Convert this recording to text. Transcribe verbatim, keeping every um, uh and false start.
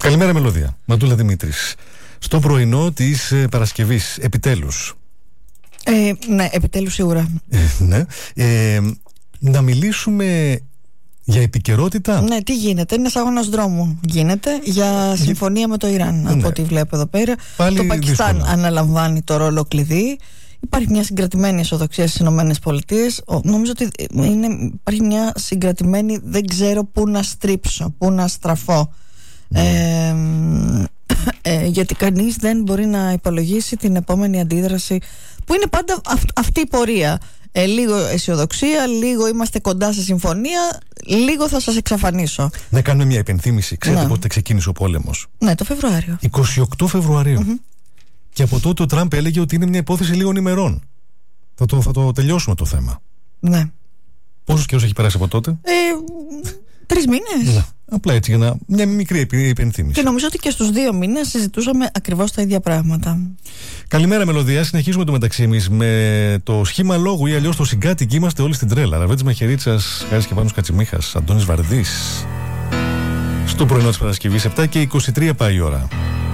Καλημέρα, Μελωδία. Μαντούλα Δημήτρης. Στο πρωινό της ε, Παρασκευής, επιτέλους. Ε, ναι, επιτέλους σίγουρα. Ε, ναι. Ε, να μιλήσουμε για επικαιρότητα. Ναι, τι γίνεται. Είναι αγώνας δρόμου. Γίνεται για συμφωνία με το Ιράν. Ναι. Από ό,τι βλέπω εδώ πέρα. Πάλι το Πακιστάν δύσκολα. αναλαμβάνει το ρόλο κλειδί. Υπάρχει μια συγκρατημένη αισιοδοξία στις ΗΠΑ. Νομίζω ότι είναι, υπάρχει μια συγκρατημένη, δεν ξέρω πού να στρίψω, πού να στραφώ. Mm. Ε, ε, γιατί κανείς δεν μπορεί να υπολογίσει την επόμενη αντίδραση, που είναι πάντα αυ, αυτή η πορεία. Ε, λίγο αισιοδοξία, λίγο είμαστε κοντά σε συμφωνία, λίγο θα σας εξαφανίσω. Να κάνουμε μια υπενθύμηση. Ξέρετε Ναι. πότε ξεκίνησε ο πόλεμος? Ναι, το Φεβρουάριο. εικοστή ογδόη Φεβρουαρίου. Mm-hmm. Και από τότε ο Τραμπ έλεγε ότι είναι μια υπόθεση λίγων ημερών. Θα το, θα το τελειώσουμε το θέμα. Ναι. Πόσος καιρός έχει περάσει από τότε? Ε, τρεις μήνες. Ναι. Απλά έτσι για να, μια μικρή υπενθύμηση. Και νομίζω ότι και στους δύο μήνες συζητούσαμε ακριβώς τα ίδια πράγματα. Καλημέρα, Μελωδία. Συνεχίζουμε το μεταξύ εμείς με το σχήμα λόγου ή αλλιώς το συγκάτοικοι. Είμαστε όλοι στην τρέλα. Ραβέτης Μαχαιρίτσας, Χάρης Κεβάνος Κατσιμίχας, Αντώνης Βαρδής. Στο πρωινό της Παρασκευής, επτά και είκοσι τρία πάει η ώρα.